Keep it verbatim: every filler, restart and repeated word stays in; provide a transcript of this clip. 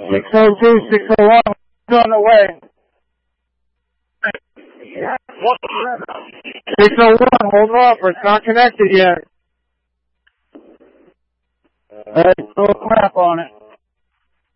six oh two, six oh one, on the way. six oh one, hold off, it's not connected yet. There's no crap on it.